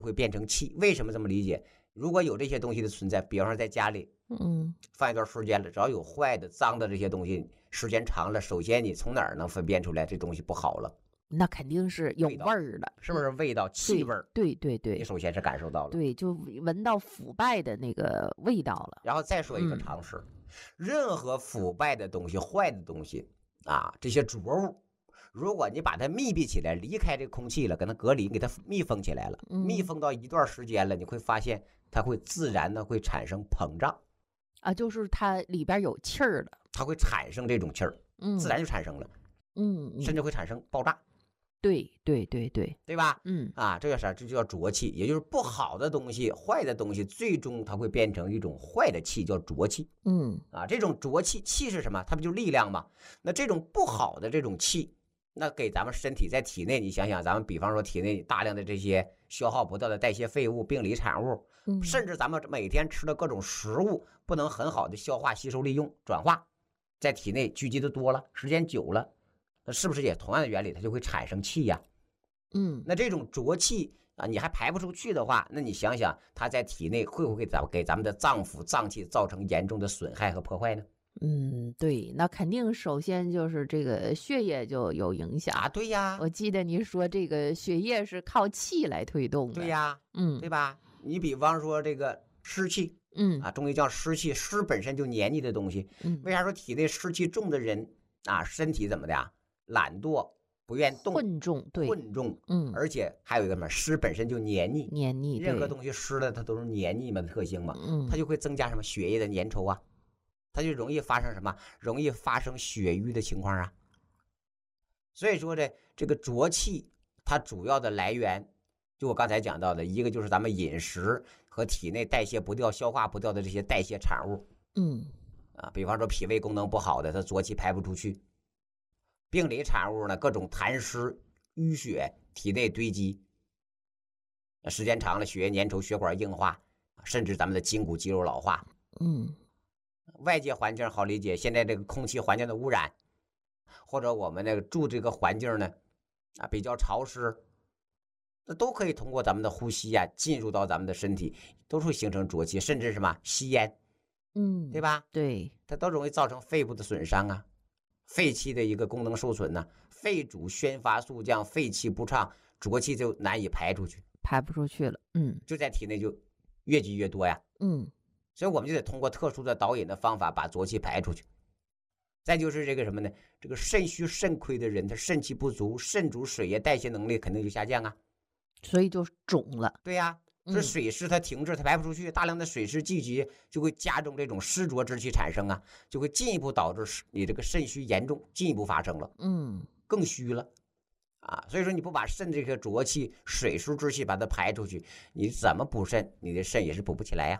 会变成气。为什么这么理解？如果有这些东西的存在，比方说在家里，放一段时间了，只要有坏的、脏的这些东西，时间长了，首先你从哪儿能分辨出来这东西不好了？ 那肯定是有味儿的， 是不是味道、气味？ 对对对， 你首先是感受到了， 对，就闻到腐败的那个味道了。 然后再说一个常识，任何腐败的东西、坏的东西啊，这些浊物，如果你把它密闭起来，离开这个空气了，跟它隔离，给它密封起来了，密封到一段时间了，你会发现它会自然的会产生膨胀啊，就是它里边有气儿了， 它会产生这种气儿，自然就产生了，甚至会产生爆炸。 对对对对， 对吧？这叫啥？这就叫浊气，也就是不好的东西、坏的东西，最终它会变成一种坏的气，叫浊气。这种浊气，气是什么？它不就力量吗？那这种不好的这种气，那给咱们身体在体内，你想想，咱们比方说体内大量的这些消耗不掉的代谢废物、病理产物，甚至咱们每天吃的各种食物，不能很好的消化、吸收、利用、转化，在体内聚集的多了，时间久了。那是不是也同样的原理，它就会产生气呀？那这种浊气啊，你还排不出去的话，那你想想，它在体内会不会给咱们的脏腑、脏器造成严重的损害和破坏呢？ 对，那肯定首先就是这个血液就有影响啊。对呀， 我记得你说这个血液是靠气来推动的。 对呀，对吧？你比方说这个湿气，中医叫湿气，湿本身就黏腻的东西。为啥说体内湿气重的人啊，身体怎么的呀？懒惰，不愿动， 混重，对， 混重，而且还有一个什么，湿本身就黏腻，任何东西湿的它都是黏腻嘛的特性嘛，它就会增加什么血液的粘稠啊，它就容易发生什么，容易发生血瘀的情况啊。所以说这个浊气，它主要的来源，就我刚才讲到的一个就是咱们饮食和体内代谢不掉、消化不掉的这些代谢产物，比方说脾胃功能不好的，它浊气排不出去。病理产物呢，各种痰湿、淤血，体内堆积，时间长了，血液粘稠，血管硬化，甚至咱们的筋骨肌肉老化。外界环境好理解，现在这个空气环境的污染，或者我们那个住这个环境呢，比较潮湿，那都可以通过咱们的呼吸进入到咱们的身体，都会形成浊气，甚至什么吸烟，对吧？ 对， 它都容易造成肺部的损伤啊。肺气的一个功能受损呢，肺主宣发速降，肺气不畅，浊气就难以排出去， 排不出去了， 就在体内就越积越多呀，所以我们就得通过特殊的导引的方法把浊气排出去。再就是这个什么呢？这个肾虚肾亏的人，他肾气不足，肾主水液，代谢能力肯定就下降啊， 所以就肿了。 对呀。这水湿它停滞，它排不出去，大量的水湿聚集就会加重这种湿浊之气产生啊，就会进一步导致你这个肾虚严重，进一步发生了，更虚了啊。所以说你不把肾这个浊气、水湿之气把它排出去，你怎么补肾，你的肾也是补不起来呀。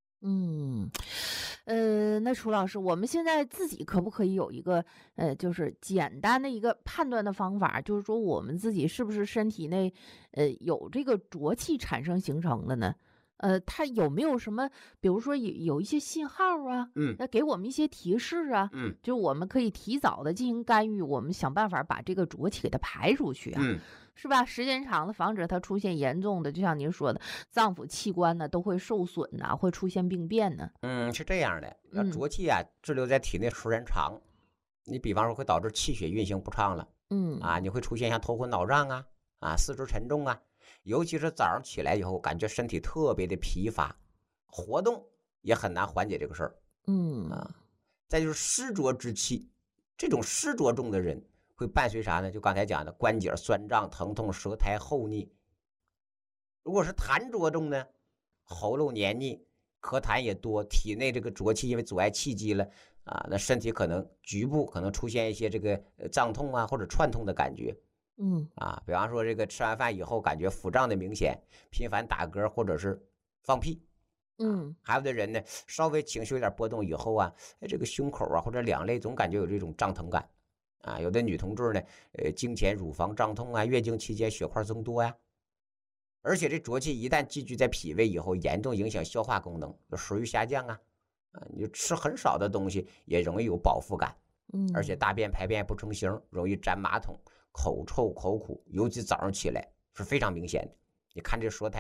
那楚老师，我们现在自己可不可以有一个就是简单的一个判断的方法，就是说我们自己是不是身体内有这个浊气产生形成的呢？它有没有什么，比如说有一些信号啊，那给我们一些提示啊，就我们可以提早的进行干预，我们想办法把这个浊气给它排出去啊。是吧？时间长了，防止它出现严重的，就像您说的，脏腑器官呢都会受损呐，会出现病变呢。 是这样的。浊气滞留在体内时间长，你比方说会导致气血运行不畅了。你会出现像头昏脑胀四肢沉重尤其是早上起来以后，感觉身体特别的疲乏，活动也很难缓解这个事儿。再就是湿浊之气，这种湿浊重的人。会伴随啥呢？就刚才讲的关节酸胀、疼痛、舌苔厚腻。如果是痰浊重呢，喉咙黏腻，咳痰也多，体内这个浊气因为阻碍气机了那身体可能局部可能出现一些这个胀痛或者串痛的感觉。比方说这个吃完饭以后感觉腹胀的明显，频繁打嗝或者是放屁。还有的人呢，稍微情绪有点波动以后这个胸口或者两肋总感觉有这种胀疼感。有的女同志呢，经前乳房胀痛月经期间血块增多而且这浊气一旦积聚在脾胃以后，严重影响消化功能，食欲下降你就吃很少的东西也容易有饱腹感，而且大便排便不成形，容易粘马桶，口臭口苦，尤其早上起来是非常明显的。你看这舌苔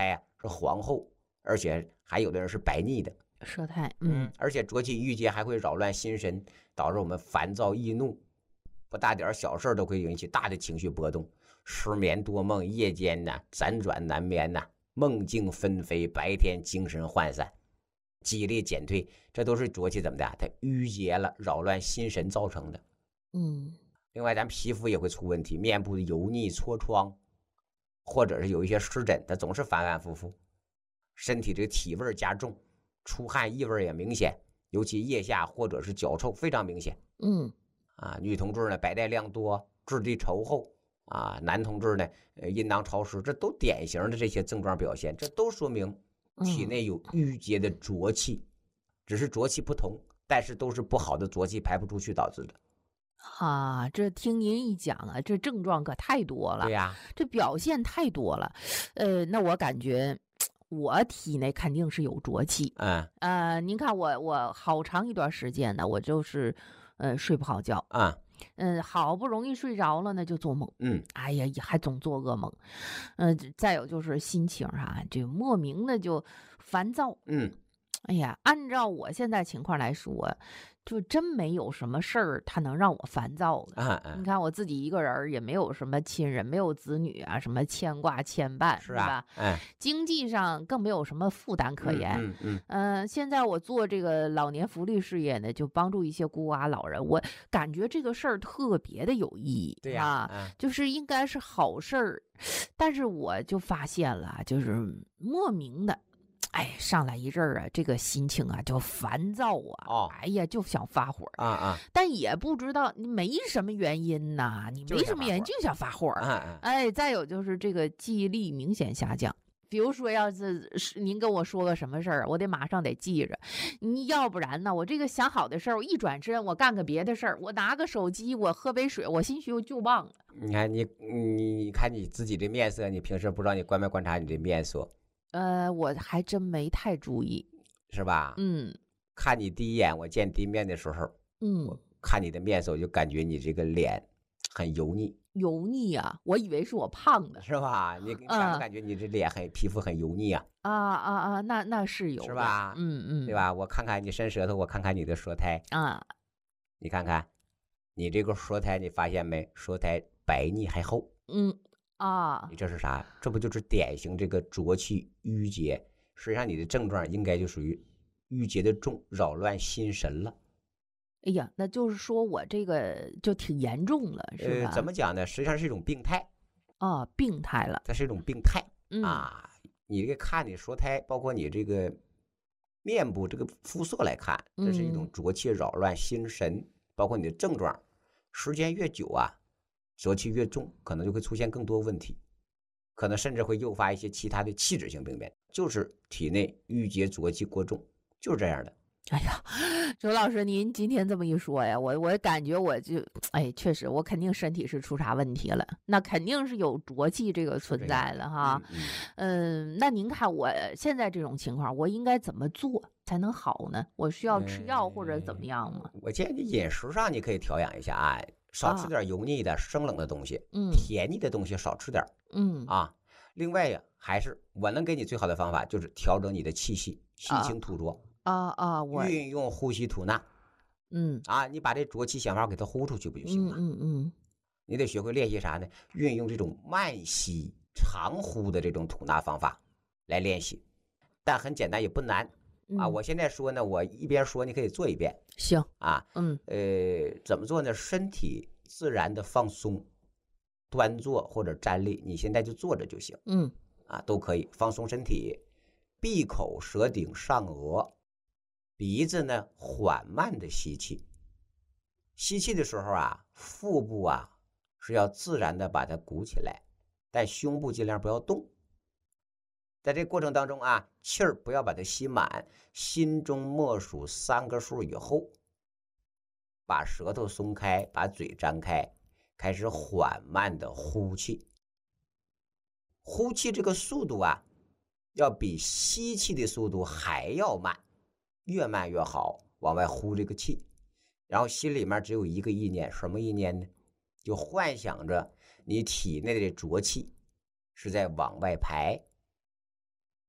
是黄厚，而且还有的人是白腻的舌苔。 而且浊气郁结还会扰乱心神，导致我们烦躁易怒，不大点小事都会引起大的情绪波动，失眠多梦，夜间呢辗转难眠呐，梦境纷飞，白天精神涣散，记忆力减退，这都是浊气怎么的？它郁结了，扰乱心神造成的。另外咱皮肤也会出问题，面部的油腻、痤疮，或者是有一些湿疹，它总是反反复复。身体这个体味加重，出汗异味也明显，尤其腋下或者是脚臭非常明显。女同志呢白带量多，质地稠厚男同志呢阴囊潮湿，这都典型的这些症状表现，这都说明体内有郁结的浊气，只是浊气不同，但是都是不好的浊气排不出去导致的。 这听您一讲啊，这症状可太多了。 对呀， 这表现太多了。那我感觉我体内肯定是有浊气。您看我好长一段时间呢，我就是睡不好觉。好不容易睡着了呢，就做梦。哎呀，还总做噩梦。再有就是心情就莫名的就烦躁。哎呀，按照我现在情况来说，就真没有什么事儿它能让我烦躁的。你看我自己一个人也没有什么亲人，没有子女什么牵挂牵绊，是吧？经济上更没有什么负担可言。现在我做这个老年福利事业呢，就帮助一些孤寡老人，我感觉这个事儿特别的有意义。 对呀， 就是应该是好事儿，但是我就发现了，就是莫名的。上来一阵儿这个心情就烦躁哎呀，就想发火但也不知道你没什么原因呐，你没什么原因就想发火再有就是这个记忆力明显下降。比如说，要是您跟我说个什么事儿，我得马上得记着，你要不然呢，我这个想好的事儿，我一转身，我干个别的事儿，我拿个手机，我喝杯水，我兴许就忘了。 你看你看你自己的面色，你平时不知道你观没观察你的面色？ 我还真没太注意， 是吧？看你第一眼，我见第一面的时候，我看你的面色，我就感觉你这个脸很油腻。 油腻啊！我以为是我胖的， 是吧？你感不感觉你这脸皮肤很油腻啊？ 那是有的， 是吧？对吧？我看看你伸舌头，我看看你的舌苔你看看你这个舌苔，你发现没？舌苔白腻还厚。你这是啥？这不就是典型这个浊气郁结？实际上你的症状应该就属于郁结的重，扰乱心神了。 哎呀，那就是说我这个就挺严重了，是吧？ 怎么讲呢？实际上是一种病态。 病态了。 它是一种病态你这个看你舌苔，包括你这个面部这个肤色来看，这是一种浊气扰乱心神，包括你的症状，时间越久浊气越重，可能就会出现更多问题，可能甚至会诱发一些其他的气质性病变，就是体内郁结浊气过重，就是这样的。 哎呀，周老师，您今天这么一说呀，我感觉我就，确实，我肯定身体是出啥问题了，那肯定是有浊气这个存在了哈。那您看我现在这种情况，我应该怎么做才能好呢？我需要吃药或者怎么样吗？ 我建议你饮食上你可以调养一下少吃点油腻的、生冷的东西，甜腻的东西少吃点，另外还是我能给你最好的方法，就是调整你的气息，心清吐浊。 我运用呼吸吐纳，你把这浊气想法给它呼出去不就行了？你得学会练习啥呢？运用这种慢吸长呼的这种吐纳方法来练习，但很简单也不难我现在说呢，我一边说你可以做一遍。 行怎么做呢？身体自然的放松，端坐或者站立，你现在就坐着就行。都可以放松身体，闭口舌顶上颚。鼻子呢缓慢的吸气，吸气的时候腹部是要自然的把它鼓起来，但胸部尽量不要动。在这过程当中气儿不要把它吸满，心中默数3个数以后，把舌头松开，把嘴张开，开始缓慢的呼气。呼气这个速度要比吸气的速度还要慢，越慢越好，往外呼这个气，然后心里面只有一个意念，什么意念呢？就幻想着你体内的浊气是在往外排，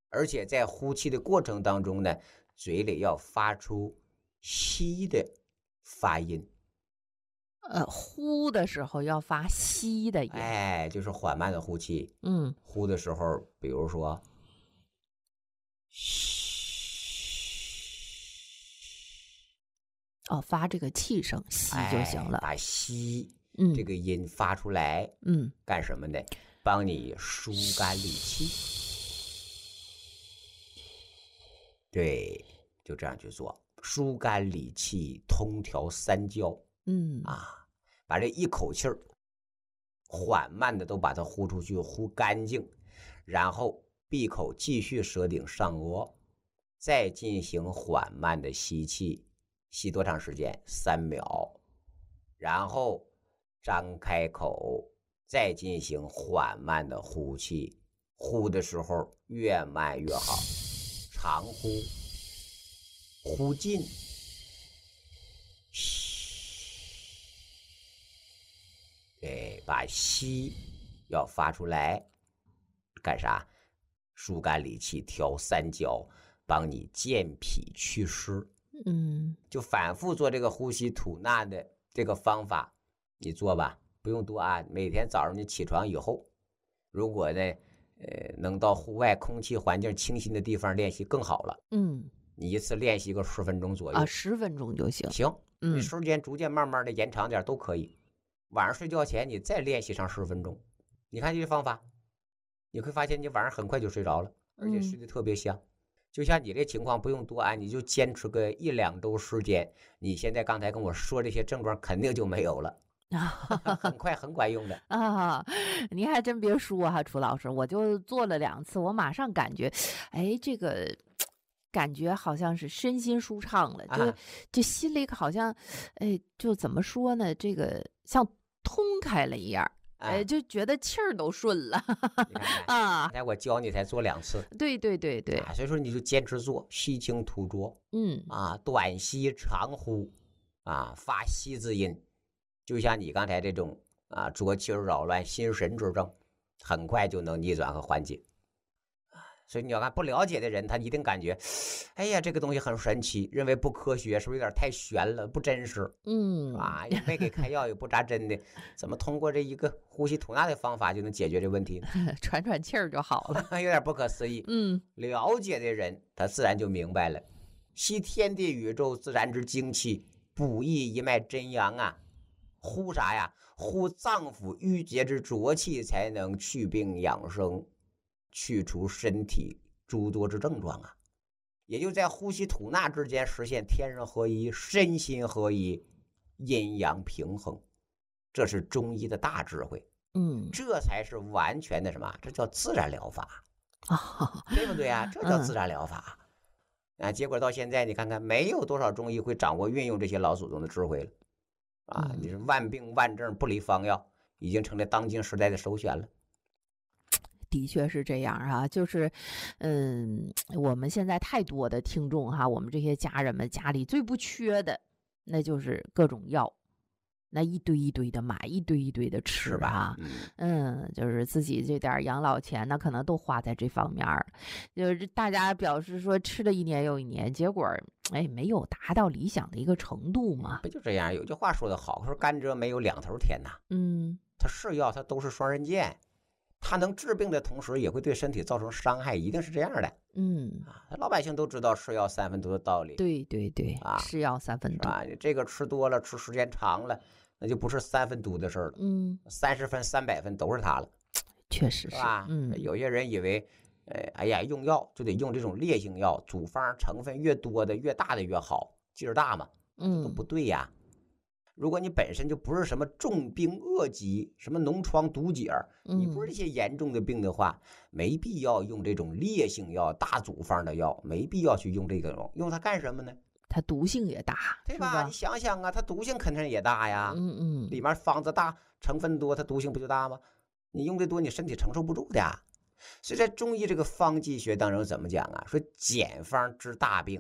而且在呼气的过程当中呢，嘴里要发出吸的发音。 呼的时候要发吸的音。 哎，就是缓慢的呼气。呼的时候，比如说， 发这个气声，吸就行了。 把吸这个音发出来。干什么呢？帮你疏肝理气。对，就这样去做，疏肝理气，通调三焦。把这一口气儿缓慢的都把它呼出去，呼干净，然后闭口继续舌顶上颚，再进行缓慢的吸气，吸多长时间？3秒，然后张开口，再进行缓慢的呼气，呼的时候越慢越好，长呼，呼尽，对，把吸要发出来，干啥？疏肝理气，调三焦，帮你健脾祛湿。就反复做这个呼吸吐纳的这个方法，你做吧，不用多啊。每天早上你起床以后，如果呢，能到户外空气环境清新的地方练习更好了。你一次练习个10分钟左右 10分钟就行。 行，你时间逐渐慢慢的延长点都可以。晚上睡觉前你再练习上10分钟，你看这个方法，你会发现你晚上很快就睡着了，而且睡得特别香。就像你这情况不用多按，你就坚持个1-2周时间，你现在刚才跟我说这些症状肯定就没有了。很快很管用的啊！您还真别说哈，楚老师，我就做了2次，我马上感觉，这个感觉好像是身心舒畅了，就心里好像，就怎么说呢，这个像通开了一样。就觉得气儿都顺了。 刚才我教你才做2次。 对。 所以说你就坚持做，吸清吐浊。短吸长呼，发吸字音。就像你刚才这种浊气扰乱心神之症，很快就能逆转和缓解。所以你要看不了解的人，他一定感觉，哎呀，这个东西很神奇，认为不科学，是不是有点太玄了，不真实？也没给开药，也不扎针的，怎么通过这一个呼吸吐纳的方法就能解决这问题？ 喘气儿就好了， 有点不可思议。了解的人，他自然就明白了，吸天地宇宙自然之精气，补益一脉真阳啊！呼啥呀？呼脏腑郁结之浊气，才能去病养生，去除身体诸多之症状啊！也就在呼吸吐纳之间实现天人合一、身心合一、阴阳平衡，这是中医的大智慧。这才是完全的什么？这叫自然疗法对不对啊？这叫自然疗法结果到现在你看看，没有多少中医会掌握运用这些老祖宗的智慧了你是万病万症不离方药，已经成了当今时代的首选了。 的确是这样啊，就是，我们现在太多的听众哈，我们这些家人们家里最不缺的，那就是各种药，那一堆一堆的买，一堆一堆的吃吧。就是自己这点养老钱，那可能都花在这方面儿。就是大家表示说吃了1年又1年，结果没有达到理想的一个程度嘛。 不就这样？有句话说得好，说甘蔗没有2头甜呐。它是药，它都是双刃剑。它能治病的同时，也会对身体造成伤害，一定是这样的。老百姓都知道是药3分毒的道理。 对，是药3分毒你这个吃多了，吃时间长了，那就不是3分毒的事儿了。30分、300分都是它了。 确实是吧？有些人以为，用药就得用这种烈性药，组方成分越多的、越大的越好，劲儿大嘛。这都不对呀。如果你本身就不是什么重病恶疾，什么脓疮毒解，你不是这些严重的病的话，没必要用这种烈性药、大组方的药，没必要去用这个用它干什么呢？ 它毒性也大， 对吧？你想想啊，它毒性肯定也大呀。里面方子大，成分多，它毒性不就大吗？你用的多，你身体承受不住的呀。所以在中医这个方剂学当中怎么讲啊？说减方治大病，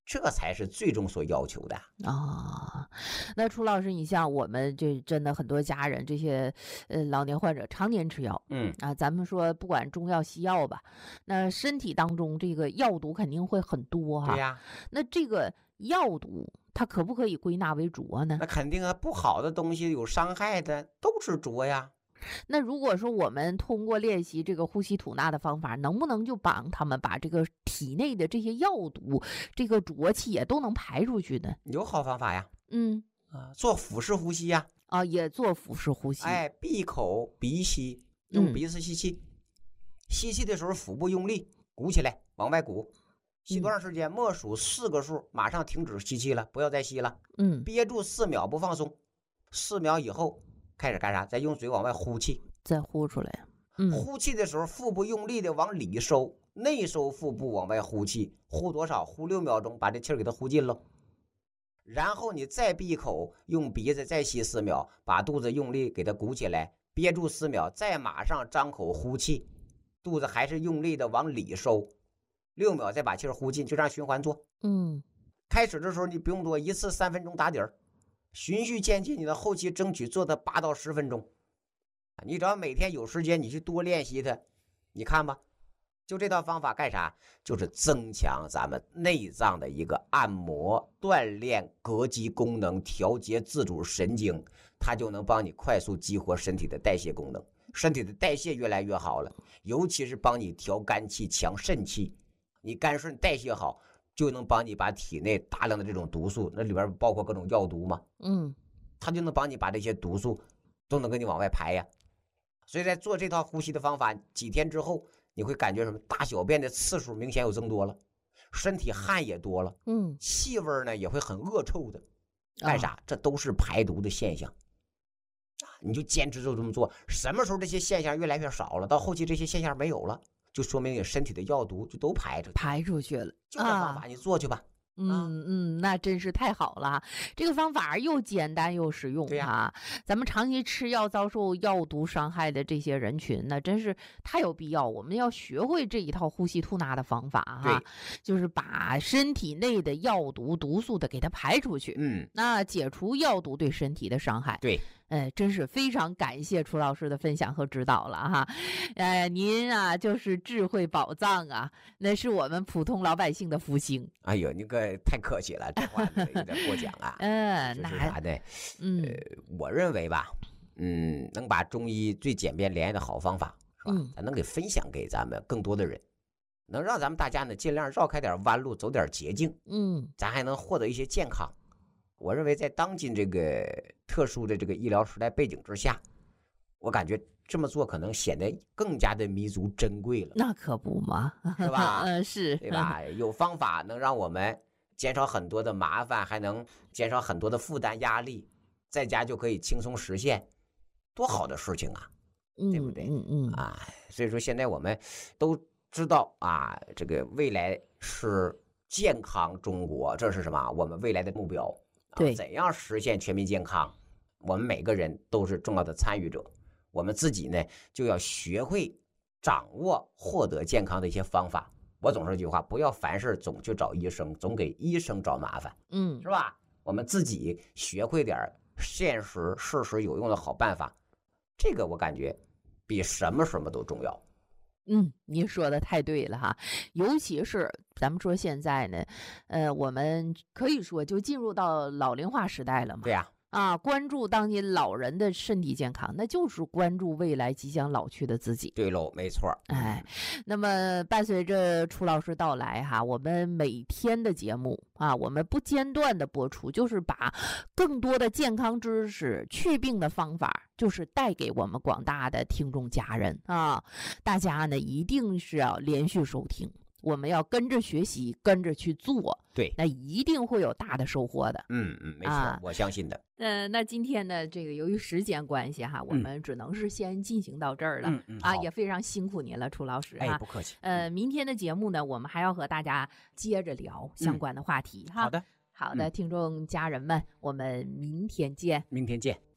这才是最终所要求的啊。那楚老师，你像我们这真的很多家人，这些老年患者常年吃药，咱们说不管中药西药吧，那身体当中这个药毒肯定会很多哈。 对呀， 那这个药毒它可不可以归纳为浊呢？ 那肯定啊，不好的东西有伤害的都是浊呀。 那如果说我们通过练习这个呼吸吐纳的方法，能不能就帮他们把这个体内的这些药毒、这个浊气也都能排出去呢？ 有好方法呀，做腹式呼吸呀， 也做腹式呼吸， 闭口鼻吸，用鼻子吸气，吸气的时候腹部用力鼓起来，往外鼓，吸多长时间？默数4个数，马上停止吸气了，不要再吸了，憋住4秒不放松，4秒以后。开始干啥？再用嘴往外呼气， 再呼出来。 呼气的时候，腹部用力的往里收，内收腹部往外呼气。呼多少？呼6秒钟，把这气儿给它呼尽了。然后你再闭口，用鼻子再吸4秒，把肚子用力给它鼓起来，憋住4秒，再马上张口呼气，肚子还是用力的往里收，6秒再把气儿呼尽，就这样循环做。开始的时候你不用多，一次3分钟打底儿。循序渐进，你的后期争取做到8到10分钟。你只要每天有时间，你去多练习它，你看吧，就这套方法干啥？就是增强咱们内脏的一个按摩、锻炼膈肌功能、调节自主神经，它就能帮你快速激活身体的代谢功能，身体的代谢越来越好了，尤其是帮你调肝气、强肾气。你肝肾代谢好，就能帮你把体内大量的这种毒素，那里边包括各种药毒嘛，它就能帮你把这些毒素都能给你往外排呀。所以在做这套呼吸的方法，几天之后，你会感觉什么？大小便的次数明显有增多了，身体汗也多了，气味呢也会很恶臭的。干啥？这都是排毒的现象。你就坚持就这么做，什么时候这些现象越来越少了，到后期这些现象没有了，就说明你身体的药毒就都排出去了。就这方法你做去吧。 那真是太好了，这个方法又简单又实用啊！咱们长期吃药遭受药毒伤害的这些人群，那真是太有必要，我们要学会这一套呼吸吐纳的方法哈，就是把身体内的药毒毒素的给它排出去，那解除药毒对身体的伤害。 对。 真是非常感谢楚老师的分享和指导了哈，您啊就是智慧宝藏啊，那是我们普通老百姓的福星。 哎呦，你可太客气了，这话有点过奖啊。就是啥呢？我认为吧，能把中医最简便联系的好方法，是吧？咱能给分享给咱们更多的人，能让咱们大家呢尽量绕开点弯路，走点捷径，咱还能获得一些健康。我认为在当今这个特殊的这个医疗时代背景之下，我感觉这么做可能显得更加的弥足珍贵了。 那可不嘛， 是吧？ 是， 对吧？有方法能让我们减少很多的麻烦，还能减少很多的负担压力，在家就可以轻松实现，多好的事情啊，对不对？所以说现在我们都知道啊，这个未来是健康中国，这是什么？我们未来的目标。 对， 怎样实现全民健康？我们每个人都是重要的参与者。我们自己呢，就要学会掌握获得健康的一些方法。我总说一句话：不要凡事总去找医生，总给医生找麻烦，是吧？我们自己学会点现实、事实有用的好办法，这个我感觉比什么都重要。 您说的太对了哈，尤其是咱们说现在呢，我们可以说就进入到老龄化时代了嘛。 对呀。 关注当今老人的身体健康，那就是关注未来即将老去的自己。 对喽，没错。 那么伴随着楚老师到来哈，我们每天的节目我们不间断的播出，就是把更多的健康知识、祛病的方法，就是带给我们广大的听众家人大家呢一定是要连续收听。我们要跟着学习，跟着去做， 对， 那一定会有大的收获的。 没错，我相信的。 那今天呢，这个由于时间关系哈，我们只能是先进行到这儿了。也非常辛苦您了，楚老师不客气。 明天的节目呢，我们还要和大家接着聊相关的话题哈。 好的， 听众家人们，我们明天见。 明天见。